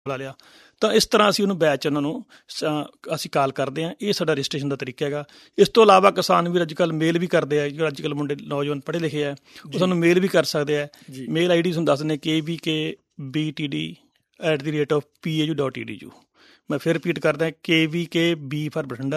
ਲਾ ਲਿਆ। ਤਾਂ ਇਸ ਤਰ੍ਹਾਂ ਅਸੀਂ ਉਹਨੂੰ ਬੈਚ ਉਹਨਾਂ ਨੂੰ ਅਸੀਂ ਕਾਲ ਕਰਦੇ ਹਾਂ। ਇਹ ਸਾਡਾ ਰਜਿਸਟ੍ਰੇਸ਼ਨ ਦਾ ਤਰੀਕਾ ਹੈਗਾ। ਇਸ ਤੋਂ ਇਲਾਵਾ ਕਿਸਾਨ ਵੀਰ ਅੱਜ ਕੱਲ੍ਹ ਮੇਲ ਵੀ ਕਰਦੇ ਆ। ਜਿਹੜੇ ਅੱਜ ਕੱਲ੍ਹ ਮੁੰਡੇ ਨੌਜਵਾਨ ਪੜ੍ਹੇ ਲਿਖੇ ਆ ਉਹ ਸਾਨੂੰ ਮੇਲ ਵੀ ਕਰ ਸਕਦੇ ਆ। ਮੇਲ ID ਤੁਹਾਨੂੰ ਦੱਸ ਦਿੰਦੇ kvkbtd@pau.edu। ਮੈਂ ਫਿਰ ਰਿਪੀਟ ਕਰਦਾ KVKB ਫਾਰ ਬਠਿੰਡਾ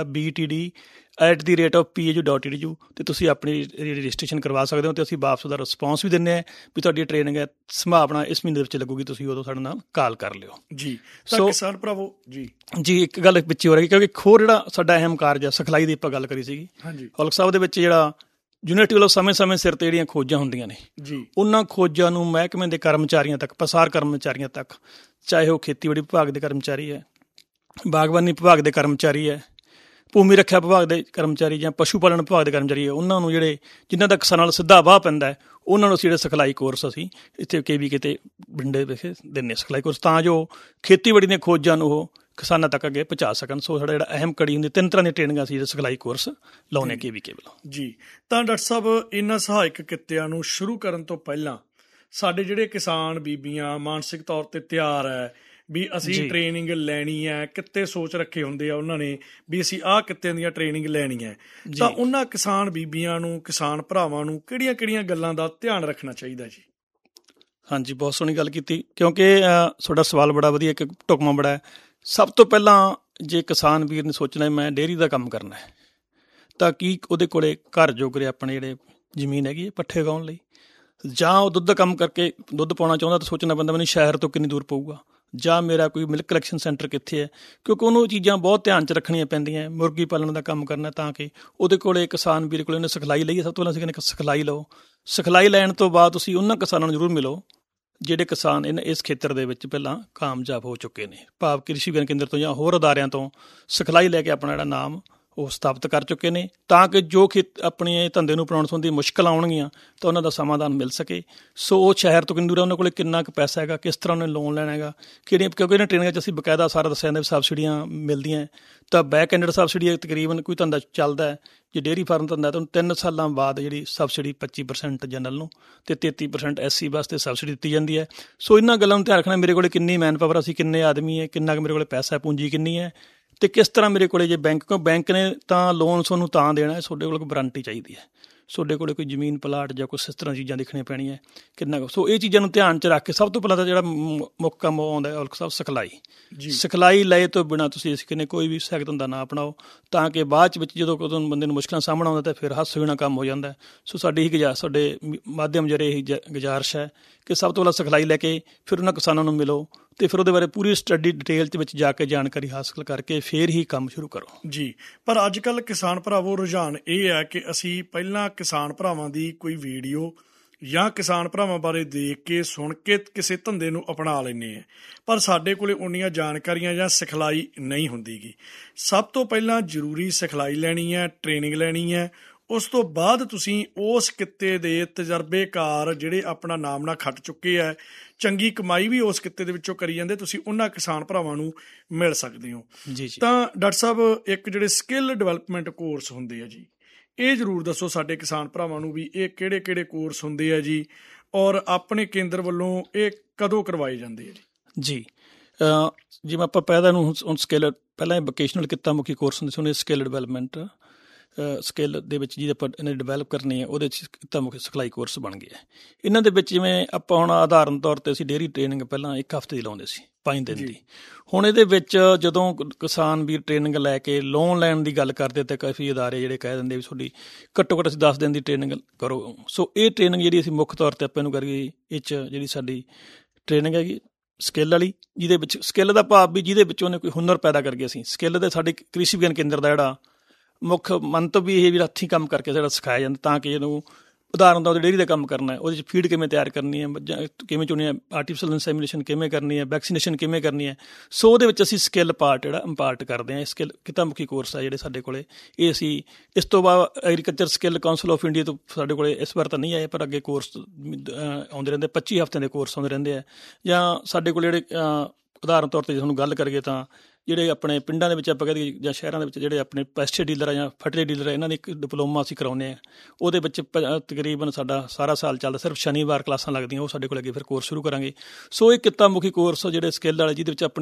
BTD@pau.edu। ਅਤੇ ਤੁਸੀਂ ਆਪਣੀ ਰਜਿਸਟ੍ਰੇਸ਼ਨ ਕਰਵਾ ਸਕਦੇ ਹੋ ਅਤੇ ਅਸੀਂ ਵਾਪਸ ਉਹਦਾ ਰਿਸਪੌਂਸ ਵੀ ਦਿੰਦੇ ਹਾਂ ਵੀ ਤੁਹਾਡੀ ਟ੍ਰੇਨਿੰਗ ਹੈ ਸੰਭਾਵਨਾ ਇਸ ਮਹੀਨੇ ਦੇ ਵਿੱਚ ਲੱਗੂਗੀ, ਤੁਸੀਂ ਉਦੋਂ ਸਾਡੇ ਨਾਲ ਕਾਲ ਕਰ ਲਿਓ ਜੀ। ਸੋ ਕਿਸਾਨ ਭਰਾਵੋ ਜੀ ਇੱਕ ਗੱਲ ਪਿੱਛੇ ਹੋ ਰਹੀ ਕਿਉਂਕਿ ਇੱਕ ਹੋਰ ਜਿਹੜਾ ਸਾਡਾ ਅਹਿਮ ਕਾਰਜ ਹੈ ਸਿਖਲਾਈ ਦੀ ਆਪਾਂ ਗੱਲ ਕਰੀ ਸੀਗੀ। ਔਲਖ ਸਾਹਿਬ ਦੇ ਵਿੱਚ ਜਿਹੜਾ ਯੂਨਿਵਰਸਿਟੀ ਵੱਲੋਂ ਸਮੇਂ ਸਿਰ 'ਤੇ ਜਿਹੜੀਆਂ ਖੋਜਾਂ ਹੁੰਦੀਆਂ ਨੇ ਉਹਨਾਂ ਖੋਜਾਂ ਨੂੰ ਮਹਿਕਮੇ ਦੇ ਕਰਮਚਾਰੀਆਂ ਤੱਕ, ਪਸਾਰ ਕਰਮਚਾਰੀਆਂ ਤੱਕ, ਚਾਹੇ ਉਹ ਖੇਤੀਬਾੜੀ ਵਿਭਾਗ ਦੇ ਕਰਮਚਾਰੀ ਹੈ, ਬਾਗਬਾਨੀ ਵਿਭਾਗ ਦੇ ਕਰਮਚਾਰੀ ਹੈ, ਭੂਮੀ ਰੱਖਿਆ ਵਿਭਾਗ ਦੇ ਕਰਮਚਾਰੀ ਜਾਂ ਪਸ਼ੂ ਪਾਲਣ ਵਿਭਾਗ ਦੇ ਕਰਮਚਾਰੀ ਹੈ, ਉਹਨਾਂ ਨੂੰ ਜਿਨ੍ਹਾਂ ਦਾ ਕਿਸਾਨਾਂ ਨਾਲ ਸਿੱਧਾ ਵਾਹ ਪੈਂਦਾ ਹੈ ਉਹਨਾਂ ਨੂੰ ਅਸੀਂ ਜਿਹੜੇ ਸਿਖਲਾਈ ਕੋਰਸ ਅਸੀਂ ਇੱਥੇ KVK ਤੇ ਬਠਿੰਡੇ ਵਿਖੇ ਦਿੰਦੇ ਸਿਖਲਾਈ ਕੋਰਸ, ਤਾਂ ਜੋ ਖੇਤੀਬਾੜੀ ਦੀਆਂ ਖੋਜਾਂ ਨੂੰ ਉਹ ਕਿਸਾਨਾਂ ਤੱਕ ਅੱਗੇ ਪਹੁੰਚਾ ਸਕਣ। ਸੋ ਸਾਡਾ ਜਿਹੜਾ ਅਹਿਮ ਕੜੀ ਹੁੰਦੀ 3 ਤਰ੍ਹਾਂ ਦੀਆਂ ਟ੍ਰੇਨਿੰਗਾਂ ਅਸੀਂ ਜਿਹੜੇ ਸਿਖਲਾਈ ਕੋਰਸ ਲਾਉਂਦੇ KVK ਵੱਲੋਂ ਜੀ। ਤਾਂ ਡਾਕਟਰ ਸਾਹਿਬ ਇਹਨਾਂ ਸਹਾਇਕ ਕਿੱਤਿਆਂ ਨੂੰ ਸ਼ੁਰੂ ਕਰਨ ਤੋਂ ਪਹਿਲਾਂ ਸਾਡੇ ਜਿਹੜੇ ਕਿਸਾਨ ਬੀਬੀਆਂ ਮਾਨਸਿਕ ਤੌਰ 'ਤੇ ਤਿਆਰ ਹੈ ਵੀ ਅਸੀਂ ਟ੍ਰੇਨਿੰਗ ਲੈਣੀ ਹੈ, ਕਿੱਤੇ ਸੋਚ ਰੱਖੇ ਹੁੰਦੇ ਆ ਉਹਨਾਂ ਨੇ ਵੀ ਅਸੀਂ ਆਹ ਕਿੱਤਿਆਂ ਦੀਆਂ ਟ੍ਰੇਨਿੰਗ ਲੈਣੀ ਹੈ, ਤਾਂ ਉਹਨਾਂ ਕਿਸਾਨ ਬੀਬੀਆਂ ਨੂੰ, ਕਿਸਾਨ ਭਰਾਵਾਂ ਨੂੰ ਕਿਹੜੀਆਂ ਗੱਲਾਂ ਦਾ ਧਿਆਨ ਰੱਖਣਾ ਚਾਹੀਦਾ ਜੀ? ਹਾਂਜੀ, ਬਹੁਤ ਸੋਹਣੀ ਗੱਲ ਕੀਤੀ ਕਿਉਂਕਿ ਤੁਹਾਡਾ ਸਵਾਲ ਬੜਾ ਵਧੀਆ, ਇੱਕ ਢੁਕਵਾਂ ਬੜਾ ਹੈ। ਸਭ ਤੋਂ ਪਹਿਲਾਂ ਜੇ ਕਿਸਾਨ ਵੀਰ ਨੇ ਸੋਚਣਾ ਮੈਂ ਡੇਅਰੀ ਦਾ ਕੰਮ ਕਰਨਾ ਹੈ ਤਾਂ ਕੀ ਉਹਦੇ ਕੋਲ ਘਰ ਜੋਗਰੇ ਆਪਣੇ ਜਿਹੜੇ ਜ਼ਮੀਨ ਹੈਗੀ ਪੱਠੇ ਉਗਾਉਣ ਲਈ, ਜਾਂ ਉਹ ਦੁੱਧ ਦਾ ਕੰਮ ਕਰਕੇ ਦੁੱਧ ਪਾਉਣਾ ਚਾਹੁੰਦਾ ਤਾਂ ਸੋਚਣਾ ਪੈਂਦਾ ਮੈਨੂੰ ਸ਼ਹਿਰ ਤੋਂ ਕਿੰਨੀ ਦੂਰ ਪਊਗਾ, ਜਾਂ ਮੇਰਾ ਕੋਈ ਮਿਲਕ ਕਲੈਕਸ਼ਨ ਸੈਂਟਰ ਕਿੱਥੇ ਹੈ, ਕਿਉਂਕਿ ਉਹਨੂੰ ਚੀਜ਼ਾਂ ਬਹੁਤ ਧਿਆਨ 'ਚ ਰੱਖਣੀਆਂ ਪੈਂਦੀਆਂ। ਮੁਰਗੀ ਪਾਲਣ ਦਾ ਕੰਮ ਕਰਨਾ ਤਾਂ ਕਿ ਉਹਦੇ ਕੋਲ ਕਿਸਾਨ ਵੀਰ ਕੋਲ ਉਹਨੇ ਸਿਖਲਾਈ ਲਈ। ਸਭ ਤੋਂ ਪਹਿਲਾਂ ਅਸੀਂ ਕਹਿੰਦੇ ਸਿਖਲਾਈ ਲਓ। ਸਿਖਲਾਈ ਲੈਣ ਤੋਂ ਬਾਅਦ ਤੁਸੀਂ ਉਹਨਾਂ ਕਿਸਾਨਾਂ ਨੂੰ ਜ਼ਰੂਰ ਮਿਲੋ ਜਿਹੜੇ ਕਿਸਾਨ ਇਸ ਖੇਤਰ ਦੇ ਵਿੱਚ ਪਹਿਲਾਂ ਕਾਮਯਾਬ ਹੋ ਚੁੱਕੇ ਨੇ, ਭਾਵ ਕ੍ਰਿਸ਼ੀ ਵਿਗਿਆਨ ਕੇਂਦਰ ਤੋਂ ਜਾਂ ਹੋਰ ਅਦਾਰਿਆਂ ਤੋਂ ਸਿਖਲਾਈ ਲੈ ਕੇ ਆਪਣਾ ਜਿਹੜਾ ਨਾਮ ਉਹ ਸਥਾਪਿਤ ਕਰ ਚੁੱਕੇ ਨੇ, ਤਾਂ ਕਿ ਜੋ ਆਪਣੇ ਧੰਦੇ ਨੂੰ ਅਪਣਾਉਣ ਸੰਬੰਧੀ ਮੁਸ਼ਕਿਲਾਂ ਆਉਣਗੀਆਂ ਤਾਂ ਉਹਨਾਂ ਦਾ ਸਮਾਧਾਨ ਮਿਲ ਸਕੇ। ਸੋ ਉਹ ਸ਼ਹਿਰ ਤੋਂ ਕਿੰਨੀ ਦੂਰ ਹੈ, ਉਹਨਾਂ ਕੋਲ ਕਿੰਨਾ ਕੁ ਪੈਸਾ ਹੈਗਾ, ਕਿਸ ਤਰ੍ਹਾਂ ਉਹਨੇ ਲੋਨ ਲੈਣਾ ਹੈਗਾ, ਕਿਉਂਕਿ ਇਹਨਾਂ ਟ੍ਰੇਨਿੰਗਾਂ 'ਚ ਅਸੀਂ ਬਕਾਇਦਾ ਸਾਰਾ ਦੱਸਿਆ ਜਾਂਦਾ ਵੀ ਸਬਸਿਡੀਆਂ ਮਿਲਦੀਆਂ। ਤਾਂ ਬੈਕ ਐਂਡਡ ਸਬਸਿਡੀ ਤਕਰੀਬਨ ਕੋਈ ਧੰਦਾ ਚੱਲਦਾ ਹੈ, ਜੇ ਡੇਅਰੀ ਫਾਰਮ ਧੰਦਾ ਤਾਂ 3 ਸਾਲਾਂ ਬਾਅਦ ਜਿਹੜੀ ਸਬਸਿਡੀ 25% ਜਨਰਲ ਨੂੰ ਅਤੇ 33% SC ਵਾਸਤੇ ਸਬਸਿਡੀ ਦਿੱਤੀ ਜਾਂਦੀ ਹੈ। ਸੋ ਇਹਨਾਂ ਗੱਲਾਂ ਨੂੰ ਧਿਆਨ ਰੱਖਣਾ, ਮੇਰੇ ਕੋਲ ਕਿੰਨੀ ਮੈਨ ਪਾਵਰ, ਅਸੀਂ ਕਿੰਨੇ ਆਦਮੀ ਹੈ, ਕਿੰਨਾ ਕੁ ਮੇਰੇ ਕੋਲ ਪੈਸਾ ਪੂੰਜੀ ਕਿੰਨੀ ਹੈ, ਅਤੇ ਕਿਸ ਤਰ੍ਹਾਂ ਮੇਰੇ ਕੋਲ ਜੇ ਬੈਂਕ ਨੇ ਤਾਂ ਲੋਨ ਤੁਹਾਨੂੰ ਤਾਂ ਦੇਣਾ ਤੁਹਾਡੇ ਕੋਲ ਕੋਈ ਵਾਰੰਟੀ ਚਾਹੀਦੀ ਹੈ, ਤੁਹਾਡੇ ਕੋਲ ਕੋਈ ਜ਼ਮੀਨ ਪਲਾਟ ਜਾਂ ਕੁਛ ਇਸ ਤਰ੍ਹਾਂ ਚੀਜ਼ਾਂ ਦੇਖਣੀਆਂ ਪੈਣੀਆਂ ਕਿੰਨਾ ਕੁ। ਸੋ ਇਹ ਚੀਜ਼ਾਂ ਨੂੰ ਧਿਆਨ 'ਚ ਰੱਖ ਕੇ ਸਭ ਤੋਂ ਪਹਿਲਾਂ ਤਾਂ ਜਿਹੜਾ ਮੁੱਖ ਕੰਮ ਆਉਂਦਾ ਔਲਖ ਸਾਹਿਬ ਸਿਖਲਾਈ। ਸਿਖਲਾਈ ਲਏ ਤੋਂ ਬਿਨਾਂ ਤੁਸੀਂ ਅਸੀਂ ਕਹਿੰਦੇ ਕੋਈ ਵੀ ਸਹਾਇਕ ਧੰਦਾ ਨਾ ਅਪਣਾਓ, ਤਾਂ ਕਿ ਬਾਅਦ ਵਿੱਚ ਜਦੋਂ ਬੰਦੇ ਨੂੰ ਮੁਸ਼ਕਿਲਾਂ ਸਾਹਮਣਾ ਆਉਂਦਾ ਤਾਂ ਫਿਰ ਹਾਸੇ ਹੋਣਾ ਕੰਮ ਹੋ ਜਾਂਦਾ। ਸੋ ਸਾਡੀ ਤੁਹਾਡੇ ਮਾਧਿਅਮ ਜ਼ਰੀਏ ਇਹੀ ਗੁਜ਼ਾਰਿਸ਼ ਹੈ ਕਿ ਸਭ ਤੋਂ ਪਹਿਲਾਂ ਸਿਖਲਾਈ ਲੈ ਕੇ ਫਿਰ ਉਹਨਾਂ ਕਿਸਾਨਾਂ ਨੂੰ ਮਿਲੋ ਅਤੇ ਫਿਰ ਉਹਦੇ ਬਾਰੇ ਪੂਰੀ ਸਟੱਡੀ ਡਿਟੇਲ 'ਚ ਵਿੱਚ ਜਾ ਕੇ ਜਾਣਕਾਰੀ ਹਾਸਲ ਕਰਕੇ ਫਿਰ ਹੀ ਕੰਮ ਸ਼ੁਰੂ ਕਰੋ ਜੀ। ਪਰ ਅੱਜ ਕੱਲ੍ਹ ਕਿਸਾਨ ਭਰਾਵੋ ਰੁਝਾਨ ਇਹ ਹੈ ਕਿ ਅਸੀਂ ਪਹਿਲਾਂ ਕਿਸਾਨ ਭਰਾਵਾਂ ਦੀ ਕੋਈ ਵੀਡੀਓ ਜਾਂ ਕਿਸਾਨ ਭਰਾਵਾਂ ਬਾਰੇ ਦੇਖ ਕੇ ਸੁਣ ਕੇ ਕਿਸੇ ਧੰਦੇ ਨੂੰ ਅਪਣਾ ਲੈਂਦੇ ਹਾਂ, ਪਰ ਸਾਡੇ ਕੋਲ ਉਨੀਆਂ ਜਾਣਕਾਰੀਆਂ ਜਾਂ ਸਿਖਲਾਈ ਨਹੀਂ ਹੁੰਦੀ ਗੀ। ਸਭ ਤੋਂ ਪਹਿਲਾਂ ਜ਼ਰੂਰੀ ਸਿਖਲਾਈ ਲੈਣੀ ਹੈ, ਟ੍ਰੇਨਿੰਗ ਲੈਣੀ ਹੈ। ਉਸ ਤੋਂ ਬਾਅਦ ਤੁਸੀਂ ਉਸ ਕਿੱਤੇ ਦੇ ਤਜਰਬੇਕਾਰ ਜਿਹੜੇ ਆਪਣਾ ਨਾਮ ਨਾ ਖੱਟ ਚੁੱਕੇ ਹੈ, ਚੰਗੀ ਕਮਾਈ ਵੀ ਉਸ ਕਿੱਤੇ ਦੇ ਵਿੱਚੋਂ ਕਰੀ ਜਾਂਦੇ, ਤੁਸੀਂ ਉਹਨਾਂ ਕਿਸਾਨ ਭਰਾਵਾਂ ਨੂੰ ਮਿਲ ਸਕਦੇ ਹੋ। ਤਾਂ ਡਾਕਟਰ ਸਾਹਿਬ ਇੱਕ ਜਿਹੜੇ ਸਕਿੱਲ ਡਿਵੈਲਪਮੈਂਟ ਕੋਰਸ ਹੁੰਦੇ ਆ ਜੀ, ਇਹ ਜ਼ਰੂਰ ਦੱਸੋ ਸਾਡੇ ਕਿਸਾਨ ਭਰਾਵਾਂ ਨੂੰ ਵੀ ਇਹ ਕਿਹੜੇ ਕੋਰਸ ਹੁੰਦੇ ਆ ਜੀ, ਔਰ ਆਪਣੇ ਕੇਂਦਰ ਵੱਲੋਂ ਇਹ ਕਦੋਂ ਕਰਵਾਏ ਜਾਂਦੇ ਆ ਜੀ? ਜਿਵੇਂ ਆਪਾਂ ਪਹਿਲਾਂ ਹੁਣ ਸਕਿੱਲ ਪਹਿਲਾਂ ਵੋਕੇਸ਼ਨਲ ਕਿੱਤਾ ਮੁਖੀ ਕੋਰਸ ਹੁੰਦੇ ਸੀ, ਹੁਣ ਸਕਿੱਲ ਡਿਵੈਲਪਮੈਂਟ ਸਕਿੱਲ ਦੇ ਵਿੱਚ ਜਿਹਦੇ ਆਪਾਂ ਇਹਨੇ ਡਿਵੈਲਪ ਕਰਨੀ ਹੈ ਉਹਦੇ 'ਚ ਕਿੱਤਾ ਮੁਖੀ ਸਿਖਲਾਈ ਕੋਰਸ ਬਣ ਗਏ। ਇਹਨਾਂ ਦੇ ਵਿੱਚ ਜਿਵੇਂ ਆਪਾਂ ਹੁਣ ਆਧਾਰਨ ਤੌਰ 'ਤੇ ਅਸੀਂ ਡੇਅਰੀ ਟ੍ਰੇਨਿੰਗ ਪਹਿਲਾਂ 1 ਹਫ਼ਤੇ ਦੀ ਲਾਉਂਦੇ ਸੀ, 5 ਦਿਨ ਦੀ। ਹੁਣ ਇਹਦੇ ਵਿੱਚ ਜਦੋਂ ਕਿਸਾਨ ਵੀਰ ਟ੍ਰੇਨਿੰਗ ਲੈ ਕੇ ਲੋਨ ਲੈਣ ਦੀ ਗੱਲ ਕਰਦੇ ਤਾਂ ਕਾਫੀ ਅਦਾਰੇ ਜਿਹੜੇ ਕਹਿ ਦਿੰਦੇ ਵੀ ਤੁਹਾਡੀ ਘੱਟੋ ਘੱਟ ਅਸੀਂ 10 ਦਿਨ ਦੀ ਟ੍ਰੇਨਿੰਗ ਕਰੋ। ਸੋ ਇਹ ਟ੍ਰੇਨਿੰਗ ਜਿਹੜੀ ਅਸੀਂ ਮੁੱਖ ਤੌਰ 'ਤੇ ਆਪਾਂ ਇਹਨੂੰ ਕਰੀਏ, ਇਹ 'ਚ ਜਿਹੜੀ ਸਾਡੀ ਟ੍ਰੇਨਿੰਗ ਹੈਗੀ ਸਕਿੱਲ ਵਾਲੀ, ਜਿਹਦੇ ਵਿੱਚ ਸਕਿੱਲ ਦਾ ਭਾਵ ਵੀ ਜਿਹਦੇ ਵਿੱਚ ਉਹਨੇ ਕੋਈ ਹੁਨਰ ਪੈਦਾ ਕਰਕੇ ਅਸੀਂ ਸਕਿੱਲ ਦੇ ਸਾਡੇ ਕ੍ਰਿਸ਼ੀ ਵਿਗਿਆਨ ਕੇਂਦਰ ਦਾ ਜਿਹੜਾ ਮੁੱਖ ਮੰਤਵ ਵੀ ਇਹ ਵੀ ਹੱਥੀਂ ਕੰਮ ਕਰਕੇ ਜਿਹੜਾ ਸਿਖਾਇਆ ਜਾਂਦਾ, ਤਾਂ ਕਿ ਇਹਨੂੰ ਉਦਾਹਰਨ ਦਾ ਡੇਅਰੀ ਦਾ ਕੰਮ ਕਰਨਾ ਹੈ, ਉਹਦੇ 'ਚ ਫੀਡ ਕਿਵੇਂ ਤਿਆਰ ਕਰਨੀ ਹੈ, ਮੱਝਾਂ ਕਿਵੇਂ ਚੁਣੀਆਂ, ਆਰਟੀਫਿਸ਼ਲ ਇਨਸੈਮੀਨੇਸ਼ਨ ਕਿਵੇਂ ਕਰਨੀ ਹੈ, ਵੈਕਸੀਨੇਸ਼ਨ ਕਿਵੇਂ ਕਰਨੀ ਹੈ। ਸੋ ਉਹਦੇ ਵਿੱਚ ਅਸੀਂ ਸਕਿੱਲ ਪਾਰਟ ਜਿਹੜਾ ਇੰਪਾਰਟ ਕਰਦੇ ਹਾਂ। ਇਹ ਸਕਿੱਲ ਕਿੱਤਾ ਮੁਖੀ ਕੋਰਸ ਹੈ ਜਿਹੜੇ ਸਾਡੇ ਕੋਲ, ਇਹ ਅਸੀਂ ਇਸ ਤੋਂ ਬਾਅਦ agriculture skill council of India ਤੋਂ ਸਾਡੇ ਕੋਲ ਇਸ ਵਾਰ ਤਾਂ ਨਹੀਂ ਆਏ, ਪਰ ਅੱਗੇ ਕੋਰਸ ਆਉਂਦੇ ਰਹਿੰਦੇ, 25 ਹਫ਼ਤਿਆਂ ਦੇ ਕੋਰਸ ਆਉਂਦੇ ਰਹਿੰਦੇ ਆ। ਜਾਂ ਸਾਡੇ ਕੋਲ ਜਿਹੜੇ ਉਦਾਹਰਨ ਤੌਰ 'ਤੇ ਜੇ ਤੁਹਾਨੂੰ ਗੱਲ ਕਰੀਏ ਤਾਂ ਜਿਹੜੇ ਆਪਣੇ ਪਿੰਡਾਂ ਦੇ ਵਿੱਚ ਆਪਾਂ ਕਹਿ ਦਈਏ ਜਾਂ ਸ਼ਹਿਰਾਂ ਦੇ ਵਿੱਚ ਜਿਹੜੇ ਆਪਣੇ ਪੈਸਟੀਸਾਈਡ ਡੀਲਰ ਆ ਜਾਂ ਫਰਟੀਲਾਈਜ਼ਰ ਡੀਲਰ ਆ, ਇਹਨਾਂ ਦੀ ਇੱਕ ਡਿਪਲੋਮਾ ਅਸੀਂ ਕਰਾਉਂਦੇ ਹਾਂ। ਉਹਦੇ ਵਿੱਚ ਤਕਰੀਬਨ ਸਾਡਾ ਸਾਰਾ ਸਾਲ ਚੱਲਦਾ, ਸਿਰਫ ਸ਼ਨੀਵਾਰ ਕਲਾਸਾਂ ਲੱਗਦੀਆਂ, ਉਹ ਸਾਡੇ ਕੋਲ ਅੱਗੇ ਫਿਰ ਕੋਰਸ ਸ਼ੁਰੂ ਕਰਾਂਗੇ। ਸੋ ਇਹ ਕਿੱਤਾ ਮੁਖੀ ਕੋਰਸ ਜਿਹੜੇ ਸਕਿੱਲ ਵਾਲੇ, ਜਿਹਦੇ ਵਿੱਚ ਆਪਣੀ